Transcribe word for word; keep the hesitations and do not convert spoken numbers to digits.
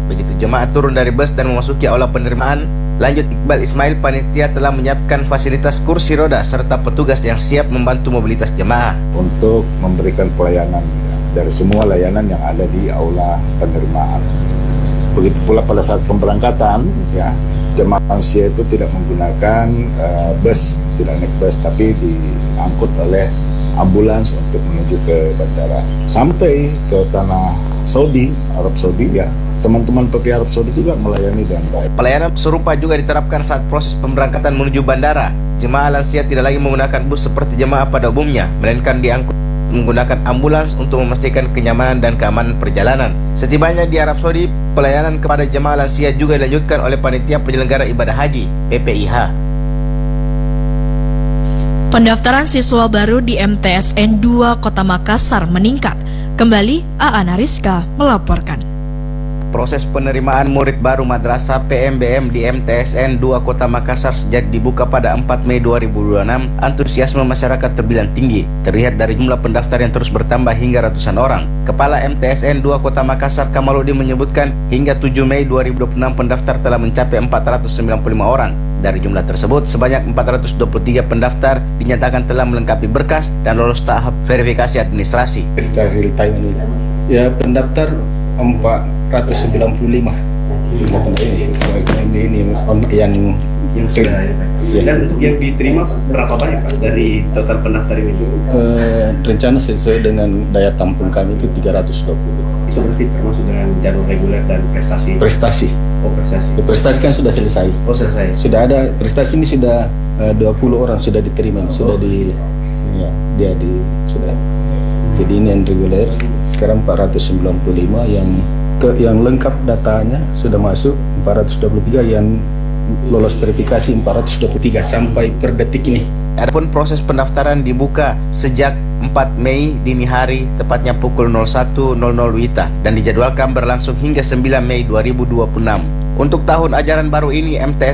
Begitu jemaah turun dari bus dan memasuki aula penerimaan, lanjut Iqbal Ismail, panitia telah menyiapkan fasilitas kursi roda serta petugas yang siap membantu mobilitas jemaah untuk memberikan pelayanan dari semua layanan yang ada di aula penerimaan. Begitu pula pada saat pemberangkatan, ya, jemaah lansia itu tidak menggunakan uh, bus, tidak naik bus, tapi diangkut oleh ambulans untuk menuju ke bandara. Sampai ke tanah Saudi, Arab Saudi, ya, teman-teman P P Arab Saudi juga melayani dengan baik. Pelayanan serupa juga diterapkan saat proses pemberangkatan menuju bandara. Jemaah lansia tidak lagi menggunakan bus seperti jemaah pada umumnya, melainkan diangkut menggunakan ambulans untuk memastikan kenyamanan dan keamanan perjalanan. Setibanya di Arab Saudi, pelayanan kepada jemaah lansia juga dilanjutkan oleh panitia penyelenggara ibadah haji P P I H. Pendaftaran siswa baru di M T S N dua Kota Makassar meningkat. Kembali, Aana Rizka melaporkan. Proses penerimaan murid baru Madrasah P M B M di M T S N dua Kota Makassar sejak dibuka pada empat Mei dua ribu dua puluh enam, antusiasme masyarakat terbilang tinggi, terlihat dari jumlah pendaftar yang terus bertambah hingga ratusan orang. Kepala M T S N dua Kota Makassar Kamaludin menyebutkan hingga tujuh Mei dua ribu dua puluh enam pendaftar telah mencapai empat ratus sembilan puluh lima orang. Dari jumlah tersebut, sebanyak empat ratus dua puluh tiga pendaftar dinyatakan telah melengkapi berkas dan lolos tahap verifikasi administrasi. Secara real time ini, ya, pendaftar empat ratus sembilan puluh lima. Ini, ini yang yang sudah, ya. Dan untuk yang diterima berapa banyak Pak dari total pendaftar ini? Uh, rencana sesuai dengan daya tampung kami itu tiga ratus dua puluh. Itu berarti termasuk dengan jalur reguler dan prestasi? Prestasi. Oh, prestasi. Ya, prestasi kan sudah selesai. Oh, selesai. Sudah ada prestasi ini, sudah uh, dua puluh orang sudah diterima, sudah oh. di ya, dia di sudah. Jadi ini yang reguler sekarang empat ratus sembilan puluh lima, yang ke, yang lengkap datanya sudah masuk empat ratus dua puluh tiga, yang lolos verifikasi empat ratus dua puluh tiga sampai per detik ini. Adapun proses pendaftaran dibuka sejak empat Mei dini hari, tepatnya pukul nol satu nol nol W I T A, dan dijadwalkan berlangsung hingga sembilan Mei dua ribu dua puluh enam. Untuk tahun ajaran baru ini, M T